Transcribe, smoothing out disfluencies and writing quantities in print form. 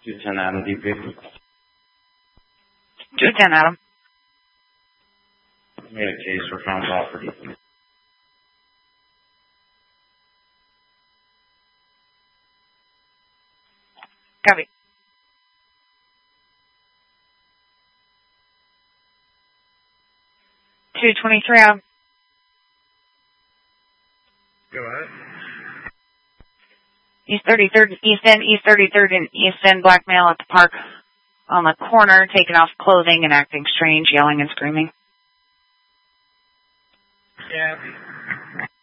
210 Adam, DP. 210 Adam. We had a case for found property. Copy. $223 Adam. Go ahead. East 33rd, East End, East 33rd and East End blackmail at the park on the corner, taking off clothing and acting strange, yelling and screaming. Yeah.